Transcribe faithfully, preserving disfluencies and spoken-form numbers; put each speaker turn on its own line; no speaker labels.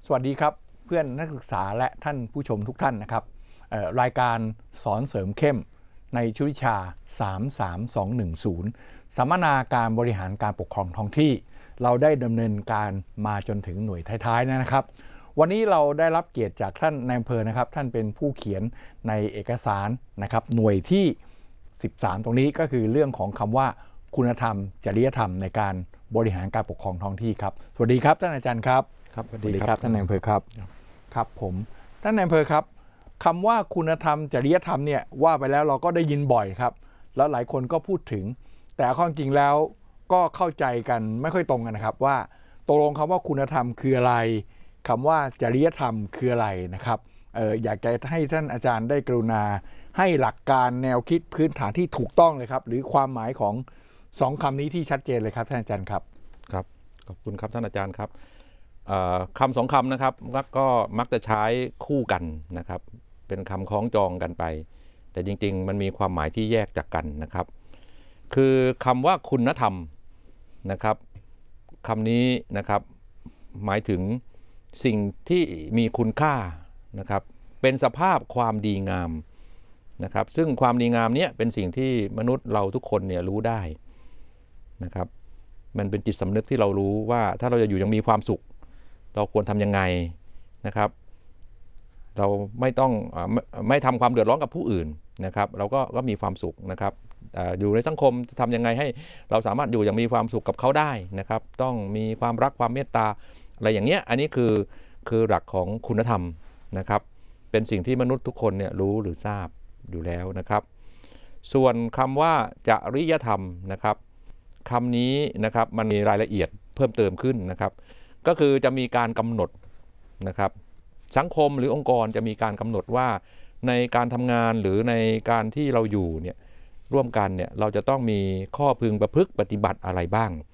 สวัสดีครับเพื่อนนักศึกษาและท่านผู้ชมทุกท่านนะครับรายการสอนเสริมเข้มในชุดวิชาสาม สาม สอง หนึ่ง ศูนย์สัมมนาการบริหารการปกครองท้องที่เราได้ดำเนินการมาจนถึงหน่วยท้ายๆนะครับวันนี้เราได้รับเกียรติจากท่านนายอำเภอนะครับท่านเป็นผู้เขียนในเอกสารนะครับหน่วยที่สิบสามตรงนี้ก็คือเรื่องของคำว่าคุณธรรมจริยธรรมในการบริหารการปกครองท้องที่ครับสวัสดีครับท่านอาจารย์ครับ
ครับสวัส
ดีครับท่านนายอำเภอครับครับผมท่านนายอำเภอครับคำว่าคุณธรรมจริยธรรมเนี่ยว่าไปแล้วเราก็ได้ยินบ่อยครับแล้วหลายคนก็พูดถึงแต่ข้อจริงแล้วก็เข้าใจกันไม่ค่อยตรงกันนะครับว่าตกลงคำว่าคุณธรรมคืออะไรคำว่าจริยธรรมคืออะไรนะครับเอออยากจะให้ท่านอาจารย์ได้กรุณาให้หลักการแนวคิดพื้นฐานที่ถูกต้องเลยครับหรือความหมายของสองคำนี้ที่ชัดเจนเลยครับท่านอาจารย์ครับ
ครับขอบคุณครับท่านอาจารย์ครับคำสองคำนะครับก็มักจะใช้คู่กันนะครับเป็นคำคล้องจองกันไปแต่จริงๆมันมีความหมายที่แยกจากกันนะครับคือคำว่าคุณธรรมนะครับคำนี้นะครับหมายถึงสิ่งที่มีคุณค่านะครับเป็นสภาพความดีงามนะครับซึ่งความดีงามเนี้ยเป็นสิ่งที่มนุษย์เราทุกคนเนี่ยรู้ได้นะครับมันเป็นจิตสำนึกที่เรารู้ว่าถ้าเราจะอยู่ยังมีความสุขเราควรทำยังไงนะครับเราไม่ต้องไม่ไม่ทำความเดือดร้อนกับผู้อื่นนะครับเราก็ก็มีความสุขนะครับอยู่ในสังคมทำยังไงให้เราสามารถอยู่อย่างมีความสุขกับเขาได้นะครับต้องมีความรักความเมตตาอะไรอย่างเงี้ยอันนี้คือคือหลักของคุณธรรมนะครับเป็นสิ่งที่มนุษย์ทุกคนเนี่ยรู้หรือทราบอยู่แล้วนะครับส่วนคำว่าจริยธรรมนะครับคำนี้นะครับมันมีรายละเอียดเพิ่มเติมขึ้นนะครับก็คือจะมีการกำหนดนะครับสังคมหรือองค์กรจะมีการกำหนดว่าในการทำงานหรือในการที่เราอยู่เนี่ยร่วมกันเนี่ยเราจะต้องมีข้อพึงประพฤติปฏิบัติอะไรบ้าง